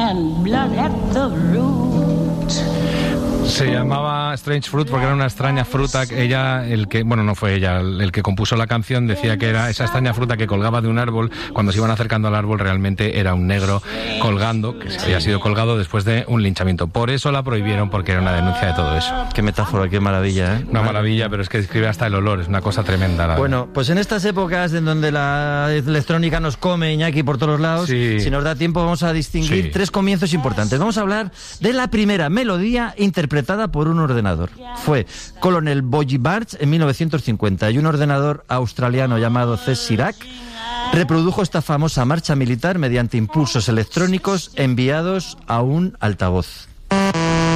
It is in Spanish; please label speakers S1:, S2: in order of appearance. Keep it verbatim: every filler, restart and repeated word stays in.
S1: and blood at the root.
S2: Se llamaba Strange Fruit porque era una extraña fruta. Ella, el que, bueno, no fue ella, el, el que compuso la canción decía que era esa extraña fruta que colgaba de un árbol. Cuando se iban acercando al árbol realmente era un negro colgando, que había sido colgado después de un linchamiento. Por eso la prohibieron, porque era una denuncia de todo eso.
S3: Qué metáfora, qué maravilla, ¿eh?
S2: Una maravilla, pero es que describe hasta el olor, es una cosa tremenda. La
S3: bueno, pues en estas épocas en donde la electrónica nos come, Iñaki, por todos los lados,
S2: sí.
S3: Si nos da tiempo vamos a distinguir
S2: sí.
S3: tres comienzos importantes. Vamos a hablar de la primera melodía interpretada por un ordenador. Fue Colonel Boggy Barge en mil novecientos cincuenta y un ordenador australiano llamado C. Sirac reprodujo esta famosa marcha militar mediante impulsos electrónicos enviados a un altavoz.